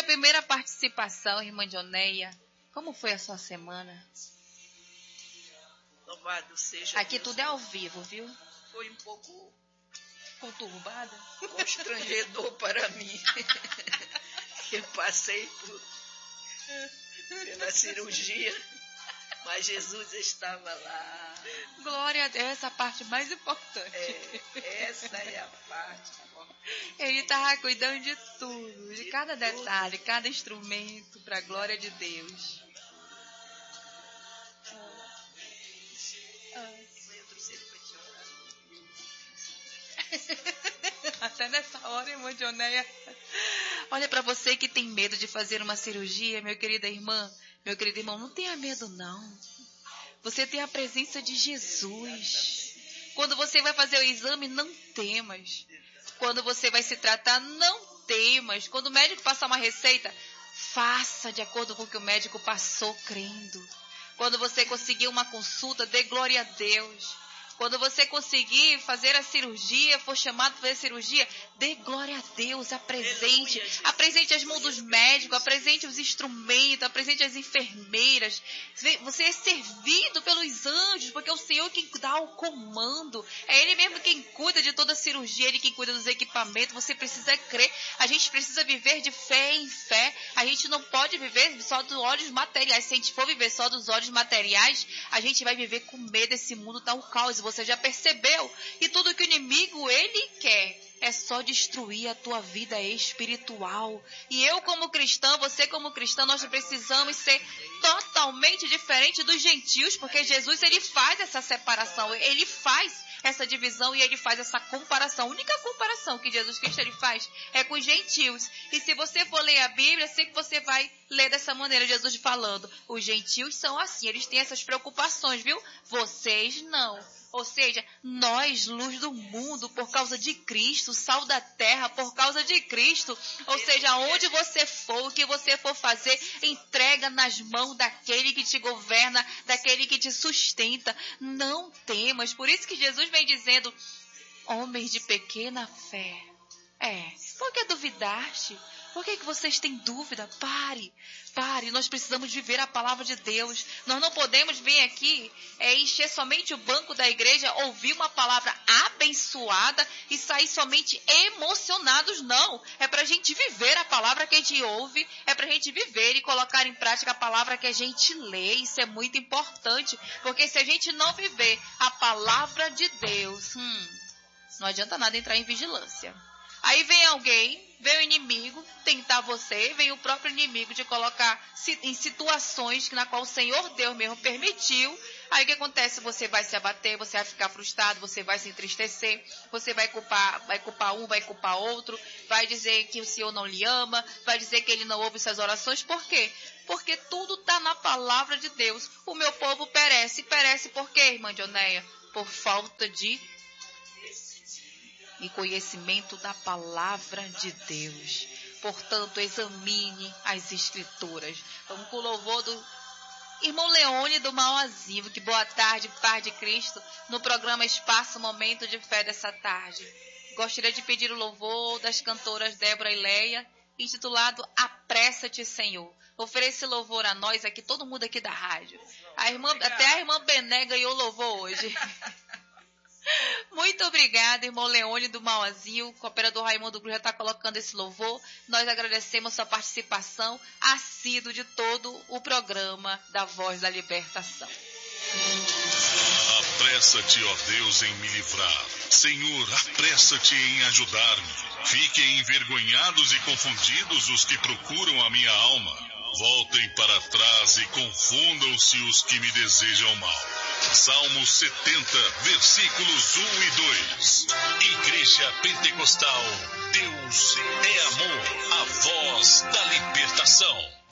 primeira participação, irmã Dioneia. Como foi a sua semana? Louvado seja Aqui Deus. tudo é ao vivo, viu? Foi um pouco Conturbada. constrangedor para mim. Eu passei pela cirurgia, mas Jesus estava lá. Glória a Deus, essa é a parte mais importante. Essa é a parte importante. Ele estava cuidando de tudo, de cada detalhe, cada instrumento, para a glória de Deus. Até nessa hora, irmã Dioneia. Olha, para você que tem medo de fazer uma cirurgia, minha querida irmã, meu querido irmão, não tenha medo não. Você tem a presença de Jesus. Quando você vai fazer o exame, não temas. Quando você vai se tratar, não temas. Quando o médico passar uma receita, faça de acordo com o que o médico passou, crendo. Quando você conseguir uma consulta, dê glória a Deus. Quando você conseguir fazer a cirurgia, for chamado para fazer a cirurgia, dê glória a Deus, apresente. Apresente as mãos dos médicos, apresente os instrumentos, apresente as enfermeiras. Você é servido pelos anjos, porque é o Senhor quem dá o comando. É Ele mesmo quem cuida de toda a cirurgia, Ele quem cuida dos equipamentos. Você precisa crer. A gente precisa viver de fé em fé. A gente não pode viver só dos olhos materiais. Se a gente for viver só dos olhos materiais, a gente vai viver com medo. Esse mundo está um caos. Você já percebeu? E tudo que o inimigo, ele quer, é só destruir a tua vida espiritual. E eu como cristã, você como cristã, nós precisamos ser totalmente diferente dos gentios, porque Jesus, ele faz essa separação, ele faz essa divisão e ele faz essa comparação. A única comparação que Jesus Cristo ele faz é com os gentios. E se você for ler a Bíblia, sei que você vai ler dessa maneira, Jesus falando, os gentios são assim, eles têm essas preocupações, viu? Vocês não. Ou seja, nós, luz do mundo, por causa de Cristo, sal da terra, por causa de Cristo. Ou seja, onde você for, o que você for fazer, entrega nas mãos daquele que te governa, daquele que te sustenta. Não temas. Por isso que Jesus vem dizendo, homens de pequena fé. Por que duvidaste? Por que vocês têm dúvida? Pare, nós precisamos viver a palavra de Deus. Nós não podemos vir aqui encher somente o banco da igreja, ouvir uma palavra abençoada e sair somente emocionados, não. É para a gente viver a palavra que a gente ouve, é para a gente viver e colocar em prática a palavra que a gente lê. Isso é muito importante, porque se a gente não viver a palavra de Deus, não adianta nada entrar em vigilância. Aí vem alguém, vem o inimigo tentar você, vem o próprio inimigo te colocar em situações na qual o Senhor Deus mesmo permitiu. Aí o que acontece? Você vai se abater, você vai ficar frustrado, você vai se entristecer, você vai culpar um, vai culpar outro, vai dizer que o Senhor não lhe ama, vai dizer que Ele não ouve suas orações. Por quê? Porque tudo está na palavra de Deus. O meu povo perece. Perece por quê, irmã Dioneia? Por falta de e conhecimento da palavra de Deus. Portanto, examine as escrituras. Vamos com o louvor do irmão Leone do Mauazinho. Que boa tarde, paz de Cristo, no programa Espaço Momento de Fé dessa tarde. Gostaria de pedir o louvor das cantoras Débora e Leia, intitulado Apressa-te, Senhor. Oferece louvor a nós aqui, todo mundo aqui da rádio. Até a irmã Bené ganhou louvor hoje. Muito obrigada, irmão Leone do Mauazinho. O cooperador Raimundo Cruz já está colocando esse louvor. Nós agradecemos sua participação assídua de todo o programa da Voz da Libertação. Apressa-te, ó Deus, em me livrar. Senhor, apressa-te em ajudar-me. Fiquem envergonhados e confundidos os que procuram a minha alma. Voltem para trás e confundam-se os que me desejam mal. Salmo 70, versículos 1 e 2. Igreja Pentecostal, Deus é amor, a voz da libertação.